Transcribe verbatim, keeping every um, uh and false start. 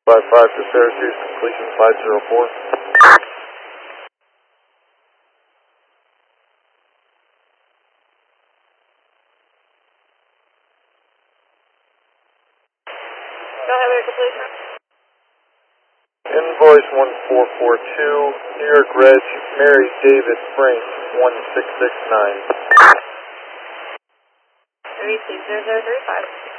five five to Syracuse, completion five zero four. Go ahead with your completion. Invoice one four four two, New York Reg, Mary David Frank, one six six nine. Received zero zero three five.